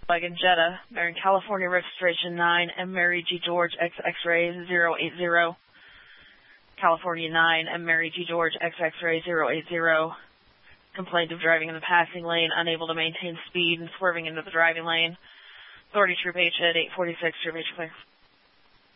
Volkswagen Jetta, bearing California registration 9 and Mary G. George X X-ray 080. California 9 and Mary G. George X X-ray 080. Complaint of driving in the passing lane, unable to maintain speed and swerving into the driving lane. Authority Troop H at 846, Troop H clear.